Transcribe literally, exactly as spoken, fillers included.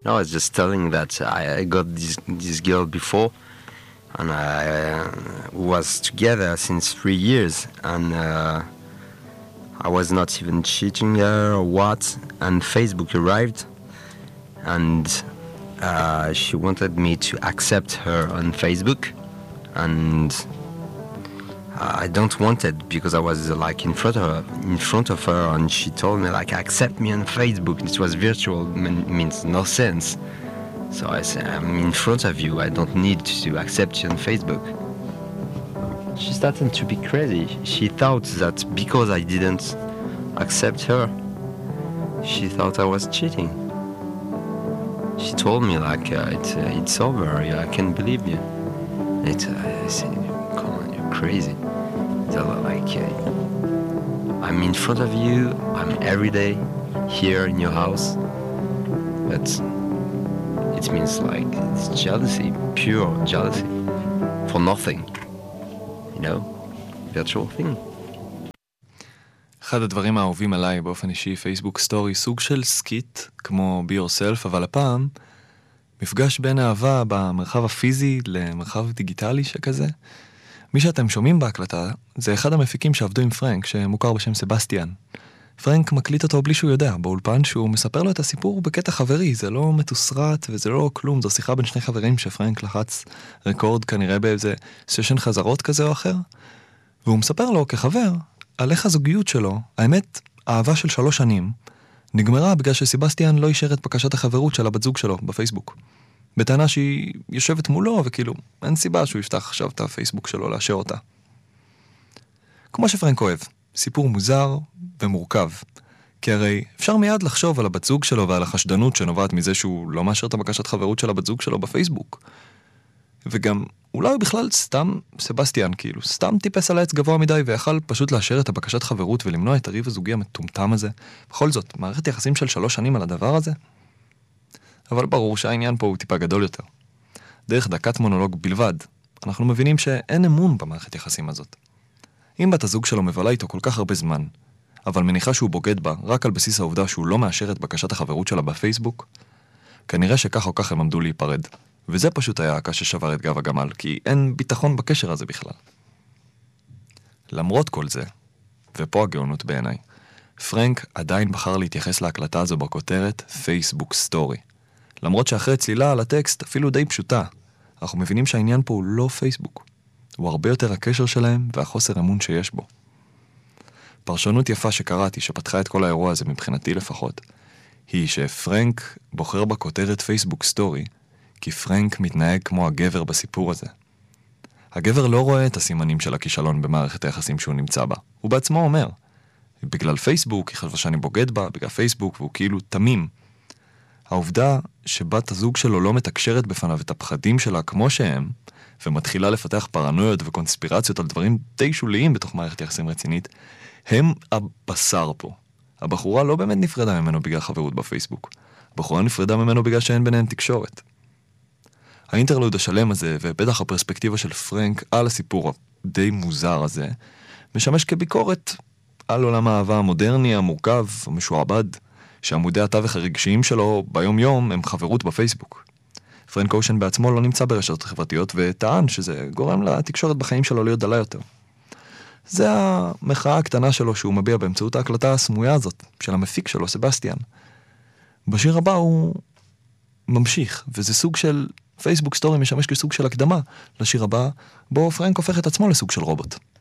No, I was just telling that I, I got this this girl before, and I uh, was together since three years, and uh, I was not even cheating her or what. And Facebook arrived, and uh, she wanted me to accept her on Facebook, and I don't want it because I was uh, like in front of her, in front of her, and she told me like accept me on Facebook. It was virtual, mean, means no sense. So I said I'm in front of you. I don't need to accept you on Facebook. She started to be crazy. She thought that because I didn't accept her, she thought I was cheating. She told me like uh, it's uh, it's over. I can't believe you. It, uh, I said, come on, you're crazy. So like, uh, I'm in front of you. I'm every day here in your house. But it means like it's jealousy, pure jealousy, for nothing. You know, virtual thing. אחד הדברים האהובים עליי באופן אישי, פייסבוק סטורי, סוג של סקיט, כמו be yourself, אבל הפעם מפגש בין אהבה במרחב הפיזי למרחב דיגיטלי שכזה. מי שאתם שומעים בהקלטה זה אחד המפיקים שעבדו עם פרנק, שמוכר בשם סבסטיאן. פרנק מקליט אותו בלי שהוא יודע, באולפן שהוא מספר לו את הסיפור בקטע חברי, זה לא מתוסרט וזה לא כלום, זו שיחה בין שני חברים שפרנק לחץ רקורד כנראה באיזה סשן חזרות כזה או אחר, והוא מספר לו כחבר על איך הזוגיות שלו, האמת, אהבה של שלוש שנים, נגמרה בגלל שסבסטיאן לא אישר את בקשת החברות של הבת זוג שלו בפייסבוק. בטענה שהיא יושבת מולו וכאילו אין סיבה שהוא יפתח עכשיו את הפייסבוק שלו לאשר אותה. כמו שפרנק אוהב, סיפור מוזר ומורכב. כי הרי אפשר מיד לחשוב על הבת זוג שלו ועל החשדנות שנובעת מזה שהוא לא מאשר את הבקשת חברות של הבת זוג שלו בפייסבוק. וגם אולי בכלל סתם סבסטיאן, כאילו, סתם טיפס על העץ גבוה מדי ויכל פשוט לאשר את הבקשת חברות ולמנוע את הריב הזוגי המטומטם הזה. בכל זאת, מערכת יחסים של שלוש שנים על הדבר הזה? אבל ברור שהעניין פה הוא טיפה גדול יותר. דרך דקת מונולוג בלבד, אנחנו מבינים שאין אמון במערכת יחסים הזאת. אם בת הזוג שלו מבלה איתו כל כך הרבה זמן, אבל מניחה שהוא בוגד בה רק על בסיס העובדה שהוא לא מאשר את בקשת החברות שלה בפייסבוק, כנראה שכך או כך הם עמדו להיפרד. וזה פשוט היה הקש ששבר את גב הגמל, כי אין ביטחון בקשר הזה בכלל. למרות כל זה, ופה הגאונות בעיניי, פרנק עדיין בחר להתייחס להקלטה הזו בכותרת פייסבוק סטורי. למרות שאחרי צלילה על הטקסט אפילו די פשוטה, אנחנו מבינים שהעניין פה הוא לא פייסבוק. הוא הרבה יותר הקשר שלהם והחוסר אמון שיש בו. פרשנות יפה שקראתי, שפתחה את כל האירוע הזה מבחינתי לפחות, היא שפרנק בוחר בכותרת פייסבוק סטורי, כי פרנק מתנהג כמו הגבר בסיפור הזה. הגבר לא רואה את הסימנים של הכישלון במערכת היחסים שהוא נמצא בה. הוא בעצמו אומר, בגלל פייסבוק, היא חשבה שאני בוגד בה, בגלל פייסבוק, והוא כאילו תמים. העובדה שבת הזוג שלו לא מתקשרת בפניו את הפחדים שלה כמו שהם, ומתחילה לפתח פרנויות וקונספירציות על דברים די שוליים בתוך מערכת יחסים רצינית, הם הבשר פה. הבחורה לא באמת נפרדה ממנו בגלל חברות בפייסבוק. הבחורה נפרדה ממנו בגלל שאין ביניהם תקשורת. האינטרלוד השלם הזה, ובטח הפרספקטיבה של פרנק על הסיפור הדי מוזר הזה, משמש כביקורת על עולם האהבה המודרני, המורכב, המשועבד, שעמודי התווך הרגשיים שלו ביום יום הם חברות בפייסבוק. פרנק אושן בעצמו לא נמצא ברשתות חברתיות, וטען שזה גורם לתקשורת בחיים שלו להיות דלה יותר. זה המחאה הקטנה שלו שהוא מביע באמצעות ההקלטה הסמויה הזאת, של המפיק שלו, סבסטיאן. בשיר הבא הוא ממשיך, וזה סוג של פייסבוק סטורי משמש כסוג של הקדמה לשיר הבא, בו פרנק הופך את עצמו לסוג של רובוט.